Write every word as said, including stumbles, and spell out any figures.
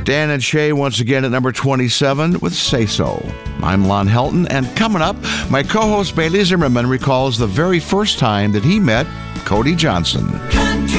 Dan and Shay once again at number twenty-seven with Say So. I'm Lon Helton, and coming up, my co-host Bailey Zimmerman recalls the very first time that he met Cody Johnson.